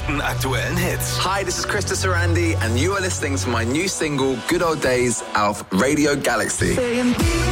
größten aktuellen Hits. Hi, this is Krista Sarandi and you are listening to my new single, Good Old Days, auf Radio Galaxy.